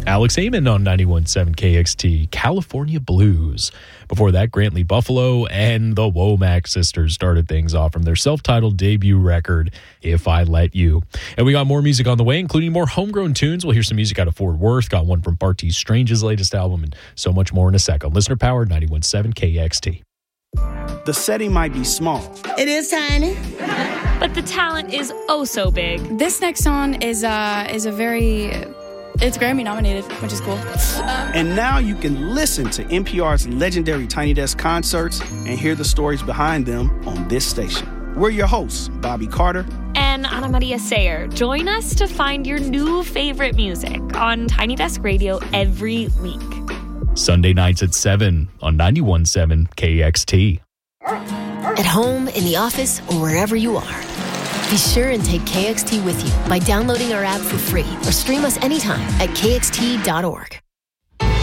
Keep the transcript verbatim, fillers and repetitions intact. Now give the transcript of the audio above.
Alex Heyman on ninety-one point seven K X T, California Blues. Before that, Grantley Buffalo and the Womack Sisters started things off from their self-titled debut record, If I Let You. And we got more music on the way, including more homegrown tunes. We'll hear some music out of Fort Worth, got one from Bartees Strange's latest album, and so much more in a second. Listener-powered ninety-one point seven K X T. The setting might be small. It is tiny. But the talent is oh so big. This next song is uh, is a very... It's Grammy nominated, which is cool. Um, And now you can listen to N P R's legendary Tiny Desk concerts and hear the stories behind them on this station. We're your hosts, Bobby Carter and Ana Maria Sayer. Join us to find your new favorite music on Tiny Desk Radio every week. Sunday nights at seven on ninety-one point seven K X T. At home, in the office, or wherever you are, be sure and take K X T with you by downloading our app for free or stream us anytime at K X T dot org.